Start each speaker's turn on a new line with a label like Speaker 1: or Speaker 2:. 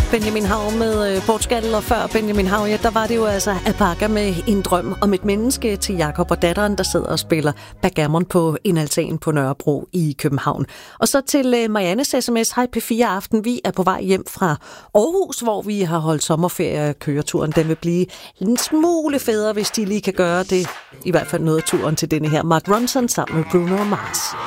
Speaker 1: Benjamin Hav med Portugal, og før Benjamin Hav, ja, der var det jo altså Alpaca med En drøm om et menneske til Jakob og datteren, der sidder og spiller backgammon på en altan på Nørrebro i København. Og så til Mariannes sms, hej P4 Aften, vi er på vej hjem fra Aarhus, hvor vi har holdt sommerferie. Køreturen, den vil blive en smule federe, hvis de lige kan gøre det. I hvert fald noget af turen til denne her Mark Ronson sammen med Bruno Mars.